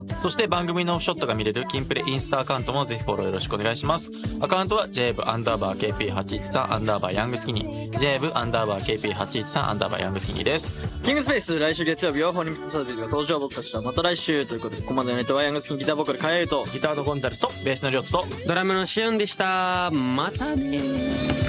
そして番組のオフショットが見れるキンプレインスタアカウントもぜひフォローよろしくお願いします。アカウントは JAV_KP813_ ヤングスキニー JAV_KP813_ ヤングスキニーです。 キングスペース来週月曜日はホニミットサービスが登場。僕たちとはまた来週ということで、ここまでのネタはヤングスキニーギターボーカルカヤユとギターのゴンザレスとベースのリョットとドラムのシオンでした。またね。